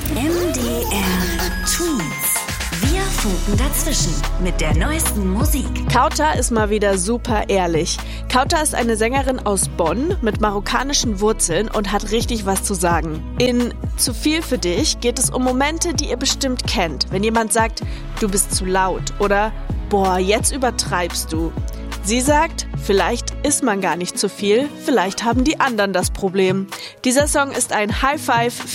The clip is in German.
MDR Twins. Wir funken dazwischen mit der neuesten Musik. Kauta ist mal wieder super ehrlich. Kauta ist eine Sängerin aus Bonn mit marokkanischen Wurzeln und hat richtig was zu sagen. In Zu viel für dich geht es um Momente, die ihr bestimmt kennt. Wenn jemand sagt, du bist zu laut oder boah, jetzt übertreibst du. Sie sagt, vielleicht ist man gar nicht zu viel, vielleicht haben die anderen das Problem. Dieser Song ist ein High Five